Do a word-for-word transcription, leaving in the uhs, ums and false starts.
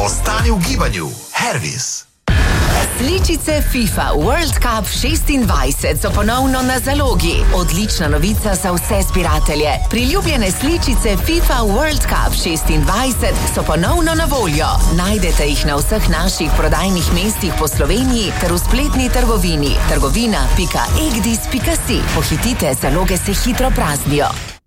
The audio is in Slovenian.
Ostani v gibanju. Hervis. Sličice FIFA World Cup šestindvajset so ponovno na zalogi. Odlična novica za vse zbiratelje. Priljubljene sličice FIFA World Cup šestindvajset so ponovno na voljo. Najdete jih na vseh naših prodajnih mestih po Sloveniji ter v spletni trgovini trgovina pika egdis pika si. Pohitite, zaloge se hitro praznijo.